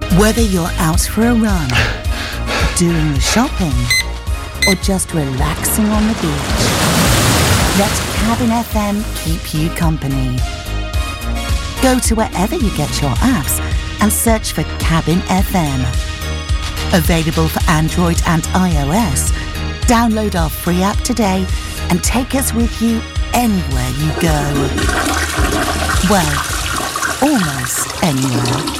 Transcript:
Whether you're out for a run, doing the shopping, or just relaxing on the beach, let Cabin FM keep you company. Go to wherever you get your apps and search for Cabin FM. Available for Android and iOS. Download our free app today and take us with you anywhere you go. Well, almost anywhere.